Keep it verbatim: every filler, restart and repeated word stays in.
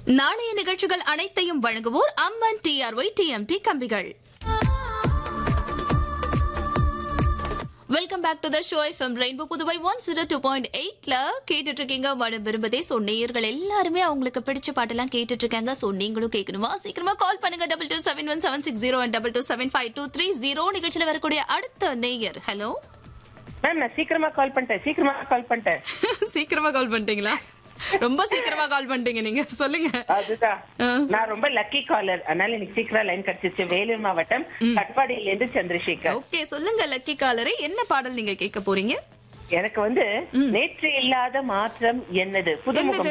நாளைய நிகழ்ச்சிகள் அனைத்தையும் வழங்குவோர் அம்மன் டிஆர்ஒய் டிஎம்டி கம்பிகள். Welcome back to the show. FM rainbow Puduvai one zero two point எயிட்ல கேட்டுட்டு இருக்கீங்க மனம் விரும்பதே. சோ நேயர்கள் எல்லாருமே அவங்களுக்கு பிடிச்ச பாட்டெல்லாம் கேட்டுட்டு இருக்காங்க. சோ நீங்களும் கேட்கணுமா? சீக்கிரமா கால் பண்ணுங்க. Double two seven one seven six zero and double two seven five two three zero. நிகழ்ச்சியில வரக்கூடிய அடுத்த நேயர். ஹலோ மேம், நான் சீக்கிரமா கால் பண்ணிட்டேன் சீக்கிரமா கால் பண்ணிட்டேன் சீக்கிரமா கால் பண்ணிட்டீங்களா? ரொம்ப சீக்கிரமா கால் பண்ணிட்டீங்க நீங்க. சொல்லுங்க. அதுதான், நான் ரொம்ப லக்கி காலர், அதனால எனக்கு சீக்கிரம் லைன் கிடைச்சிச்சு. வேலூர் மாவட்டம் கட்பாடியில இருந்து சந்திரசேகர். ஓகே, சொல்லுங்க லக்கி காலரே, என்ன பாடல் நீங்க கேட்க போறீங்க? எனக்கு வந்து நேற்று இல்லாத மாற்றம் என்னது புதுமுகம்